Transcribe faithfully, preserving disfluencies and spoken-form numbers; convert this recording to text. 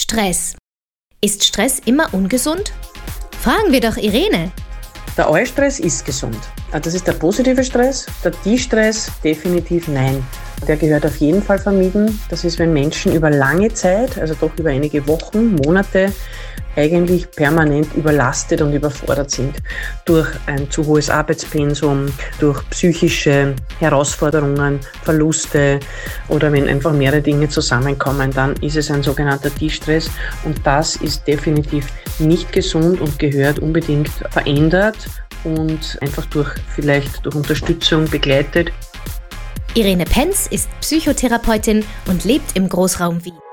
Stress. Ist Stress immer ungesund? Fragen wir doch Irene. Der Eustress ist gesund. Das ist der positive Stress. Der De-Stress definitiv nein. Der gehört auf jeden Fall vermieden. Das ist, wenn Menschen über lange Zeit, also doch über einige Wochen, Monate, eigentlich permanent überlastet und überfordert sind. Durch ein zu hohes Arbeitspensum, durch psychische Herausforderungen, Verluste oder wenn einfach mehrere Dinge zusammenkommen, dann ist es ein sogenannter De-Stress und das ist definitiv nicht gesund und gehört unbedingt verändert und einfach durch vielleicht durch Unterstützung begleitet. Irene Penz ist Psychotherapeutin und lebt im Großraum Wien.